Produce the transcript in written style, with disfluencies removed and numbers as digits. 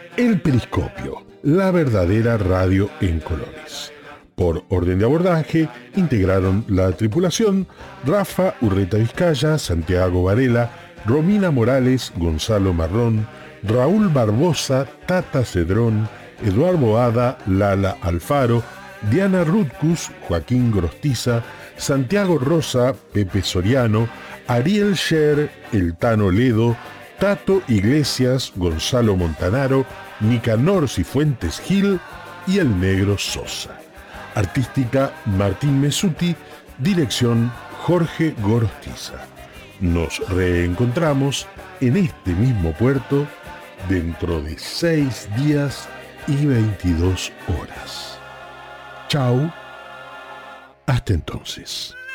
El Periscopio, la verdadera radio en colores. Por orden de abordaje, integraron la tripulación Rafa Urreta Vizcaya, Santiago Varela, Romina Morales, Gonzalo Marrón, Raúl Barbosa, Tata Cedrón, Eduardo Ada, Lala Alfaro, Diana Rutkus, Joaquín Grostiza, Santiago Rosa, Pepe Soriano, Ariel Sher, El Tano Ledo, Tato Iglesias, Gonzalo Montanaro, Nicanor Cifuentes Gil y el Negro Sosa. Artística Martín Mesuti, dirección Jorge Gorostiza. Nos reencontramos en este mismo puerto dentro de 6 días y 22 horas. Chau, hasta entonces.